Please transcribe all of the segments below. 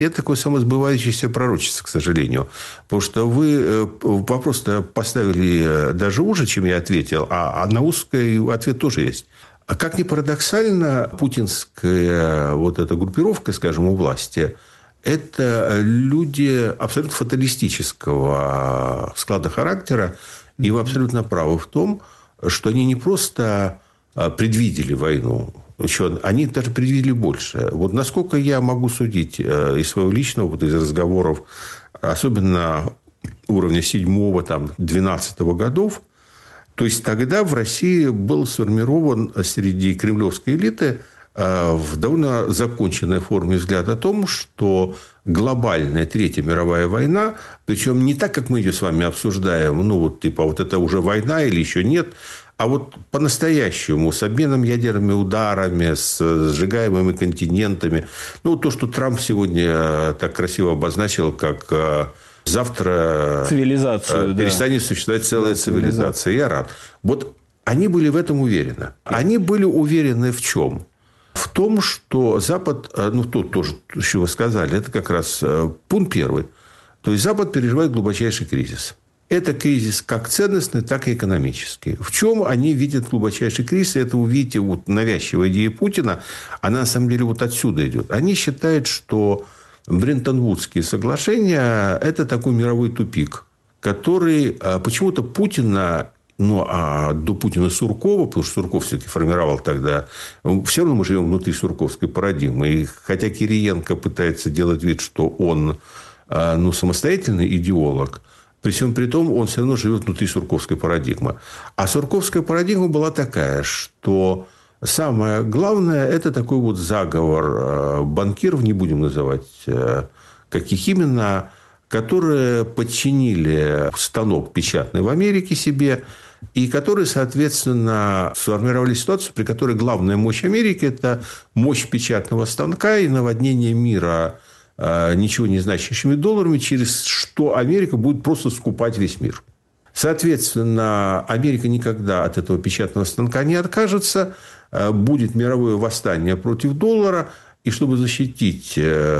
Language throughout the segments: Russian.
Это такое самосбывающееся пророчество, к сожалению. Потому что вы вопрос-то поставили даже уже, чем я ответил, а на узкий ответ тоже есть. А как ни парадоксально, путинская вот эта группировка, скажем, у власти, это люди абсолютно фаталистического склада характера. И вы абсолютно правы в том, что они не просто предвидели войну, еще, они даже предвидели больше. Вот насколько я могу судить из своего личного опыта, из разговоров, особенно уровня 7-12 годов, то есть тогда в России был сформирован среди кремлевской элиты в довольно законченной форме взгляд о том, что глобальная Третья мировая война, причем не так, как мы ее с вами обсуждаем, ну, вот типа вот это уже война или еще нет, а вот по-настоящему, с обменом ядерными ударами, с сжигаемыми континентами. Ну, то, что Трамп сегодня так красиво обозначил, как завтра перестанет существовать целая цивилизация. Я рад. Вот они были в этом уверены. Они были уверены в чем? В том, что Запад, ну, тут тоже, что вы сказали, это как раз пункт первый. То есть, Запад переживает глубочайший кризис. Это кризис как ценностный, так и экономический. В чем они видят глубочайший кризис? Это, увидите, вот навязчивая идея Путина, она на самом деле вот отсюда идет. Они считают, что Бреттон-Вудские соглашения – это такой мировой тупик, который почему-то Путина, ну, а до Путина Суркова, потому что Сурков все-таки формировал тогда, все равно мы живем внутри сурковской парадигмы. И хотя Кириенко пытается делать вид, что он самостоятельный идеолог, при всем при том, он все равно живет внутри сурковской парадигмы. А сурковская парадигма была такая, что самое главное – это такой вот заговор банкиров, не будем называть каких именно, которые подчинили станок печатный в Америке себе, и которые, соответственно, сформировали ситуацию, при которой главная мощь Америки – это мощь печатного станка и наводнение мира ничего не значащими долларами, через что Америка будет просто скупать весь мир. Соответственно, Америка никогда от этого печатного станка не откажется. Будет мировое восстание против доллара. И чтобы защитить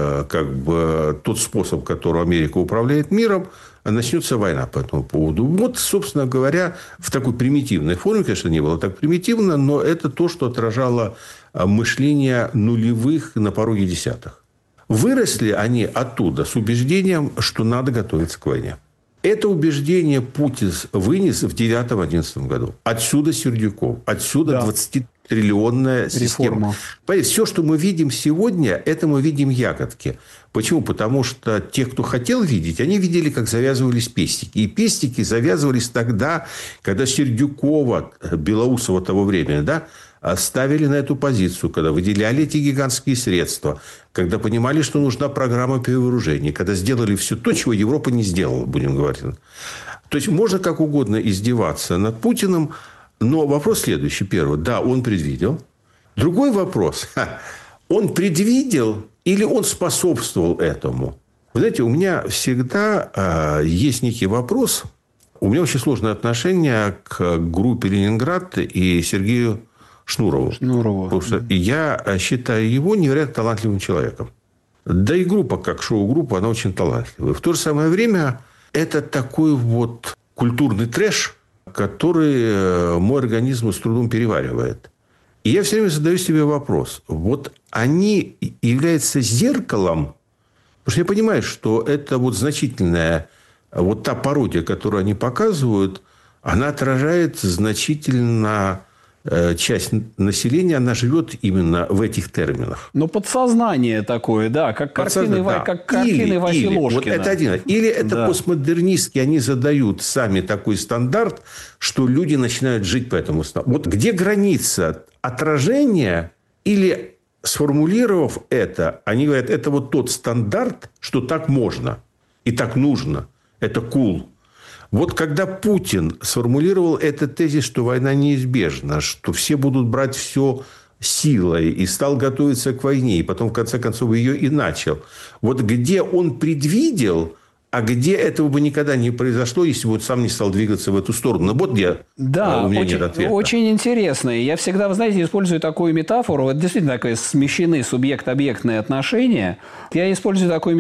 тот способ, которым Америка управляет миром, начнется война по этому поводу. Вот, собственно говоря, в такой примитивной форме, конечно, не было так примитивно, но это то, что отражало мышление нулевых на пороге десятых. Выросли они оттуда с убеждением, что надо готовиться к войне. Это убеждение Путин вынес в 2009-2011 году. Отсюда Сердюков, отсюда 20-триллионная система. Понимаете, все, что мы видим сегодня, это мы видим ягодки. Почему? Потому что те, кто хотел видеть, они видели, как завязывались пестики. И пестики завязывались тогда, когда Сердюкова, Белоусова того времени, ставили на эту позицию, когда выделяли эти гигантские средства, когда понимали, что нужна программа перевооружения, когда сделали все то, чего Европа не сделала, будем говорить. То есть, можно как угодно издеваться над Путиным, но вопрос следующий. Первый. Да, он предвидел. Другой вопрос. Он предвидел или он способствовал этому? Вы знаете, у меня всегда есть некий вопрос. У меня очень сложное отношение к группе «Ленинград» и Сергею Шнурову. Потому что я считаю его невероятно талантливым человеком. Да и группа, как шоу-группа, она очень талантливая. В то же самое время это такой вот культурный трэш, который мой организм с трудом переваривает. И я все время задаю себе вопрос. Вот они являются зеркалом, потому что я понимаю, что это вот значительная, вот та пародия, которую они показывают, она отражает значительно часть населения, она живет именно в этих терминах. Но подсознание такое, да, как картины Васи Ложкина. Вот это один. Или это постмодернистски, они задают сами такой стандарт, что люди начинают жить по этому стандарту. Вот где граница отражения или, сформулировав это, они говорят, это вот тот стандарт, что так можно и так нужно. Это cool. Вот когда Путин сформулировал этот тезис, что война неизбежна, что все будут брать все силой, и стал готовиться к войне, и потом, в конце концов, ее и начал. Вот где он предвидел а где этого бы никогда не произошло, если бы сам не стал двигаться в эту сторону. Но вот где у меня нет ответа. Очень интересно. Я всегда, вы знаете, использую такую метафору. Это действительно такое смещены субъект-объектные отношения. Я использую такую